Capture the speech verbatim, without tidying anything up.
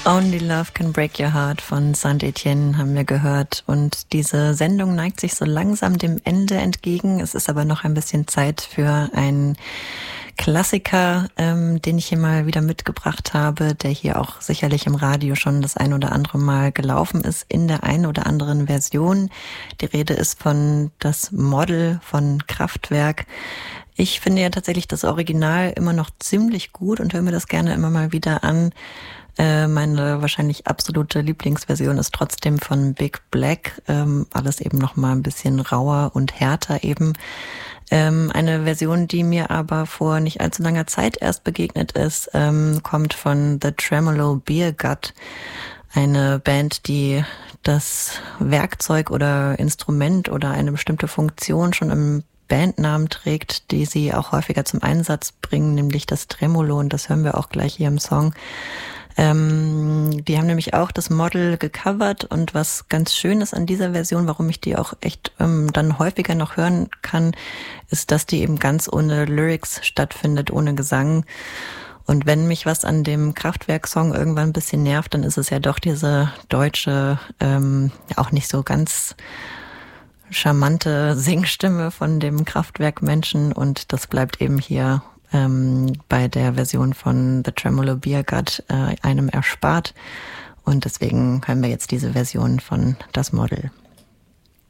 Only Love Can Break Your Heart von Saint-Étienne haben wir gehört. Und diese Sendung neigt sich so langsam dem Ende entgegen. Es ist aber noch ein bisschen Zeit für einen Klassiker, ähm, den ich hier mal wieder mitgebracht habe, der hier auch sicherlich im Radio schon das ein oder andere Mal gelaufen ist, in der einen oder anderen Version. Die Rede ist von Das Model von Kraftwerk. Ich finde ja tatsächlich das Original immer noch ziemlich gut und höre mir das gerne immer mal wieder an. Äh, meine wahrscheinlich absolute Lieblingsversion ist trotzdem von Big Black. Ähm, alles eben noch mal ein bisschen rauer und härter eben. Ähm, eine Version, die mir aber vor nicht allzu langer Zeit erst begegnet ist, ähm, kommt von The Tremolo Beer Gut. Eine Band, die das Werkzeug oder Instrument oder eine bestimmte Funktion schon im Bandnamen trägt, die sie auch häufiger zum Einsatz bringen, nämlich das Tremolo, und das hören wir auch gleich hier im Song. Ähm, die haben nämlich auch das Model gecovert, und was ganz schön ist an dieser Version, warum ich die auch echt ähm, dann häufiger noch hören kann, ist, dass die eben ganz ohne Lyrics stattfindet, ohne Gesang. Und wenn mich was an dem Kraftwerk-Song irgendwann ein bisschen nervt, dann ist es ja doch diese deutsche, ähm, auch nicht so ganz charmante Singstimme von dem Kraftwerk-Menschen, und das bleibt eben hier ähm, bei der Version von The Tremolo Beer Gut äh, einem erspart, und deswegen hören wir jetzt diese Version von Das Model.